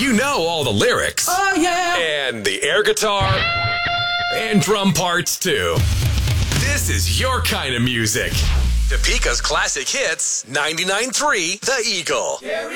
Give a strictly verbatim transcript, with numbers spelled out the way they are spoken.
You know all the lyrics. Oh, yeah. And the air guitar. And drum parts, too. This is your kind of music. Topeka's Classic Hits, ninety-nine point three The Eagle.